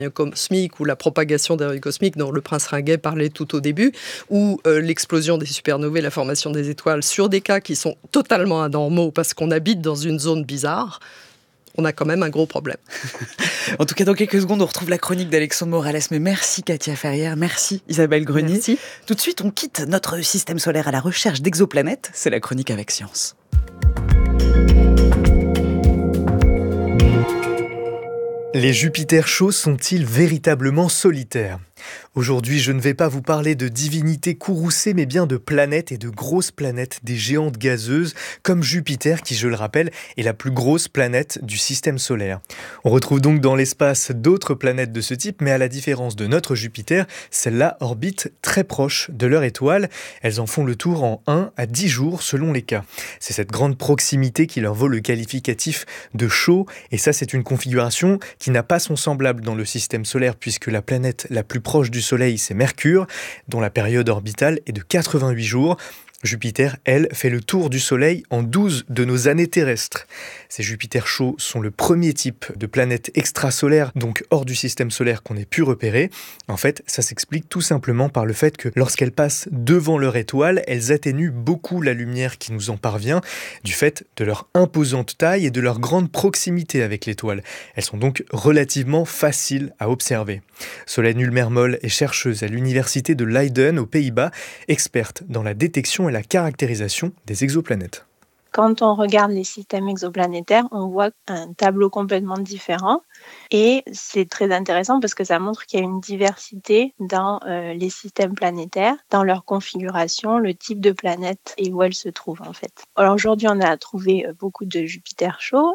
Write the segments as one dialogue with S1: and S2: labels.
S1: cosmiques ou la propagation des rayons cosmiques dont le prince Ringuet parlait tout au début, ou l'explosion des supernovae, la formation des étoiles, sur des cas qui sont totalement anormaux parce qu'on habite dans une zone bizarre, on a quand même un gros problème.
S2: En tout cas, dans quelques secondes, on retrouve la chronique d'Alexandre Morales. Mais merci Katia Ferrière, merci Isabelle Grenier.
S1: Merci.
S2: Tout de suite, on quitte notre système solaire à la recherche d'exoplanètes. C'est la chronique avec Science.
S3: Les Jupiters chauds sont-ils véritablement solitaires ? Aujourd'hui, je ne vais pas vous parler de divinités courroucées, mais bien de planètes et de grosses planètes, des géantes gazeuses, comme Jupiter, qui, je le rappelle, est la plus grosse planète du système solaire. On retrouve donc dans l'espace d'autres planètes de ce type, mais à la différence de notre Jupiter, celles-là orbitent très proche de leur étoile. Elles en font le tour en 1 à 10 jours selon les cas. C'est cette grande proximité qui leur vaut le qualificatif de chaud, et ça c'est une configuration qui n'a pas son semblable dans le système solaire, puisque la planète la plus proche du Soleil, c'est Mercure, dont la période orbitale est de 88 jours. Jupiter, elle, fait le tour du Soleil en 12 de nos années terrestres. Ces Jupiters chauds sont le premier type de planète extrasolaire, donc hors du système solaire, qu'on ait pu repérer. En fait, ça s'explique tout simplement par le fait que lorsqu'elles passent devant leur étoile, elles atténuent beaucoup la lumière qui nous en parvient, du fait de leur imposante taille et de leur grande proximité avec l'étoile. Elles sont donc relativement faciles à observer. Solène Ulmermol est chercheuse à l'université de Leiden aux Pays-Bas, experte dans la détection et la caractérisation des exoplanètes.
S4: Quand on regarde les systèmes exoplanétaires, on voit un tableau complètement différent et c'est très intéressant parce que ça montre qu'il y a une diversité dans les systèmes planétaires, dans leur configuration, le type de planète et où elles se trouvent en fait. Alors aujourd'hui, on a trouvé beaucoup de Jupiter chauds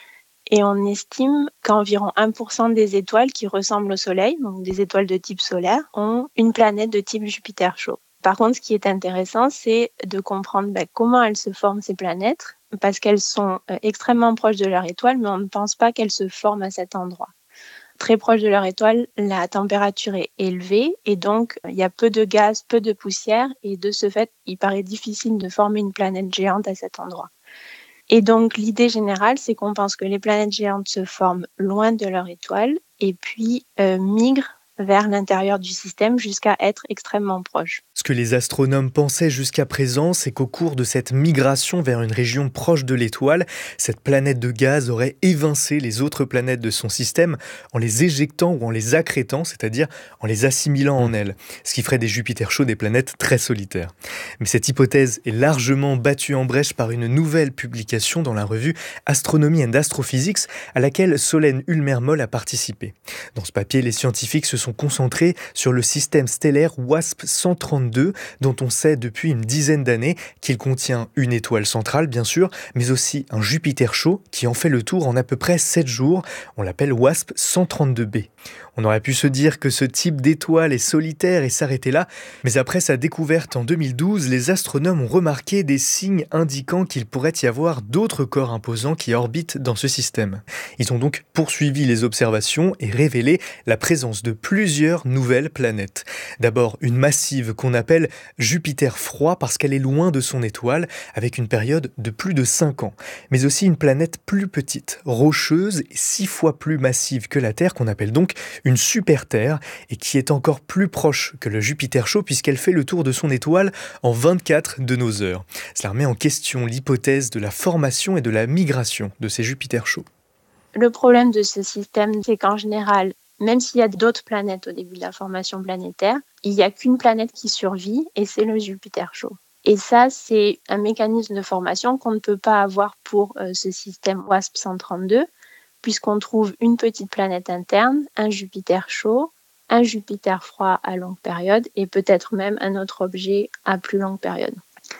S4: et on estime qu'environ 1% des étoiles qui ressemblent au Soleil, donc des étoiles de type solaire, ont une planète de type Jupiter chaud. Par contre, ce qui est intéressant, c'est de comprendre comment elles se forment ces planètes, parce qu'elles sont extrêmement proches de leur étoile, mais on ne pense pas qu'elles se forment à cet endroit. Très proche de leur étoile, la température est élevée et donc il y a peu de gaz, peu de poussière et de ce fait, il paraît difficile de former une planète géante à cet endroit. Et donc l'idée générale, c'est qu'on pense que les planètes géantes se forment loin de leur étoile et puis migrent vers l'intérieur du système jusqu'à être extrêmement proches.
S3: Ce que les astronomes pensaient jusqu'à présent, c'est qu'au cours de cette migration vers une région proche de l'étoile, cette planète de gaz aurait évincé les autres planètes de son système en les éjectant ou en les accrétant, c'est-à-dire en les assimilant en elle, ce qui ferait des Jupiters chauds des planètes très solitaires. Mais cette hypothèse est largement battue en brèche par une nouvelle publication dans la revue Astronomy and Astrophysics, à laquelle Solène Ulmermol a participé. Dans ce papier, les scientifiques se sont concentrés sur le système stellaire WASP-132, dont on sait depuis une dizaine d'années qu'il contient une étoile centrale, bien sûr, mais aussi un Jupiter chaud qui en fait le tour en à peu près 7 jours. On l'appelle WASP-132b. On aurait pu se dire que ce type d'étoile est solitaire et s'arrêter là, mais après sa découverte en 2012, les astronomes ont remarqué des signes indiquant qu'il pourrait y avoir d'autres corps imposants qui orbitent dans ce système. Ils ont donc poursuivi les observations et révélé la présence de plusieurs nouvelles planètes. D'abord, une massive qu'on appelle Jupiter froid parce qu'elle est loin de son étoile, avec une période de plus de 5 ans. Mais aussi une planète plus petite, rocheuse et 6 fois plus massive que la Terre, qu'on appelle donc une super-Terre, et qui est encore plus proche que le Jupiter chaud puisqu'elle fait le tour de son étoile en 24 de nos heures. Cela remet en question l'hypothèse de la formation et de la migration de ces Jupiters chauds.
S4: Le problème de ce système, c'est qu'en général, même s'il y a d'autres planètes au début de la formation planétaire, il n'y a qu'une planète qui survit et c'est le Jupiter chaud. Et ça, c'est un mécanisme de formation qu'on ne peut pas avoir pour ce système WASP-132, puisqu'on trouve une petite planète interne, un Jupiter chaud, un Jupiter froid à longue période et peut-être même un autre objet à plus longue période.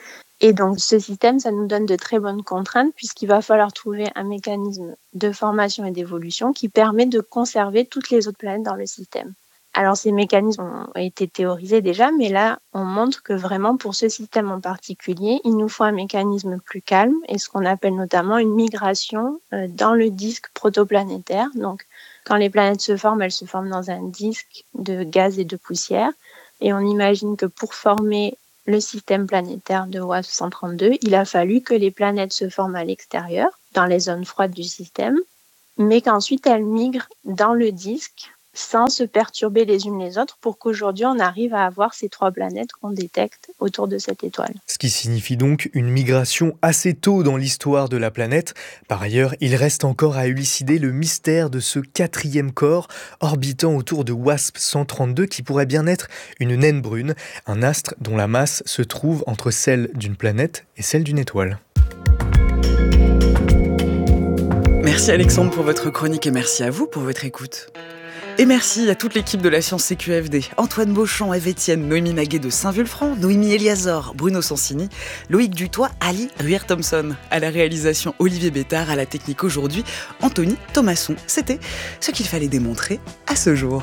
S4: Et donc ce système, ça nous donne de très bonnes contraintes puisqu'il va falloir trouver un mécanisme de formation et d'évolution qui permet de conserver toutes les autres planètes dans le système. Alors ces mécanismes ont été théorisés déjà, mais là on montre que vraiment pour ce système en particulier, il nous faut un mécanisme plus calme et ce qu'on appelle notamment une migration dans le disque protoplanétaire. Donc quand les planètes se forment, elles se forment dans un disque de gaz et de poussière et on imagine que pour former le système planétaire de WASP-132, il a fallu que les planètes se forment à l'extérieur, dans les zones froides du système, mais qu'ensuite elles migrent dans le disque, sans se perturber les unes les autres pour qu'aujourd'hui on arrive à avoir ces 3 planètes qu'on détecte autour de cette étoile.
S3: Ce qui signifie donc une migration assez tôt dans l'histoire de la planète. Par ailleurs, il reste encore à élucider le mystère de ce 4e corps orbitant autour de WASP 132 qui pourrait bien être une naine brune, un astre dont la masse se trouve entre celle d'une planète et celle d'une étoile.
S2: Merci Alexandre pour votre chronique et merci à vous pour votre écoute. Et merci à toute l'équipe de la Science CQFD, Antoine Beauchamp, Eve Etienne, Noémie Maguet de Saint-Vulfranc, Noémie Eliazor, Bruno Sansini, Loïc Dutoit, Ali Ruyer-Thompson. À la réalisation, Olivier Bétard, à la technique aujourd'hui, Anthony Thomasson. C'était ce qu'il fallait démontrer à ce jour.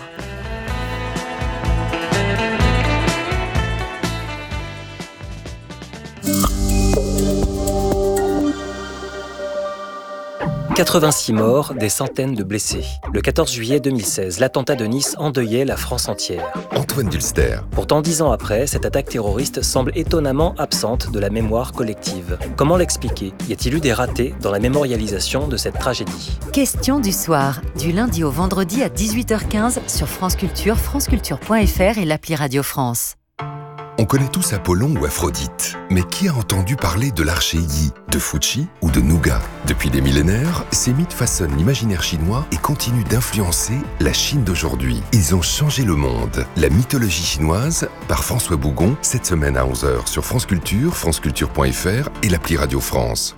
S5: « 86 morts, des centaines de blessés. Le 14 juillet 2016, l'attentat de Nice endeuillait la France entière.
S6: Antoine Dulster.
S5: Pourtant, 10 ans après, cette attaque terroriste semble étonnamment absente de la mémoire collective. Comment l'expliquer ? Y a-t-il eu des ratés dans la mémorialisation de cette tragédie ?
S7: Question du soir, du lundi au vendredi à 18h15 sur France Culture, franceculture.fr et l'appli Radio France.
S6: On connaît tous Apollon ou Aphrodite, mais qui a entendu parler de l'archer Yi, de Fuchi ou de Nougat ? Depuis des millénaires, ces mythes façonnent l'imaginaire chinois et continuent d'influencer la Chine d'aujourd'hui. Ils ont changé le monde. La mythologie chinoise, par François Bougon, cette semaine à 11h sur France Culture, franceculture.fr et l'appli Radio France.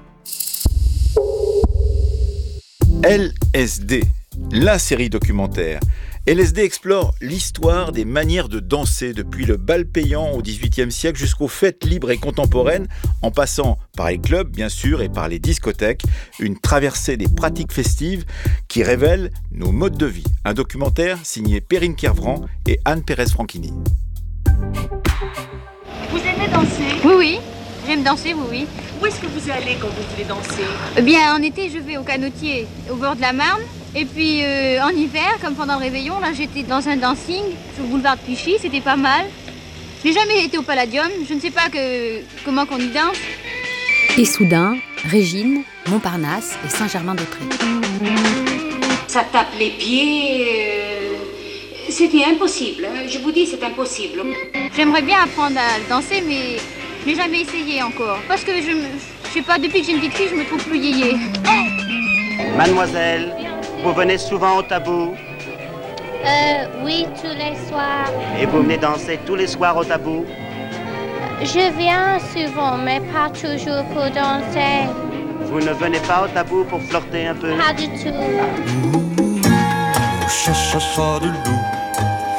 S8: LSD, la série documentaire. LSD explore l'histoire des manières de danser depuis le bal payant au XVIIIe siècle jusqu'aux fêtes libres et contemporaines, en passant par les clubs bien sûr et par les discothèques, une traversée des pratiques festives qui révèle nos modes de vie. Un documentaire signé Perrine Kervran et Anne Pérez-Franchini.
S9: Vous aimez danser ?
S10: Oui, j'aime danser, oui.
S9: Où est-ce que vous allez quand vous voulez danser ?
S10: Eh bien, en été, je vais au canotier, au bord de la Marne. Et puis en hiver, comme pendant le réveillon, là j'étais dans un dancing sur le boulevard de Clichy, c'était pas mal. Je n'ai jamais été au Palladium, je ne sais pas comment qu'on y danse.
S7: Issoudun, Régine, Montparnasse et Saint-Germain-des-Prés.
S9: Ça tape les pieds, c'était impossible, hein. Je vous dis c'est impossible.
S10: J'aimerais bien apprendre à danser, mais je n'ai jamais essayé encore. Parce que je sais pas, depuis que j'ai une petite fille, je me trouve plus yéyé.
S11: Mademoiselle, vous venez souvent au Tabou ?
S12: Oui, tous les soirs.
S11: Et vous venez danser tous les soirs au Tabou ?
S12: Je viens souvent, mais pas toujours pour danser.
S11: Vous ne venez pas au Tabou pour flirter un peu ?
S12: Pas du tout.